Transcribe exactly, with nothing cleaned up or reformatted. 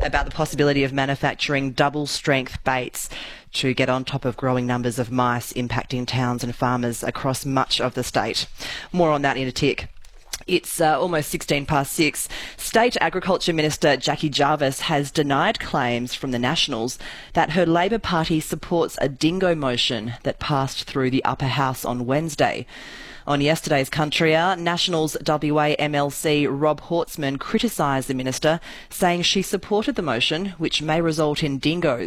about the possibility of manufacturing double-strength baits to get on top of growing numbers of mice impacting towns and farmers across much of the state. More on that in a tick. It's uh, almost sixteen past six. State Agriculture Minister Jackie Jarvis has denied claims from the Nationals that her Labor Party supports a dingo motion that passed through the upper house on Wednesday. On yesterday's Country Hour, Nationals W A M L C Rob Hortzman criticised the minister, saying she supported the motion, which may result in dingoes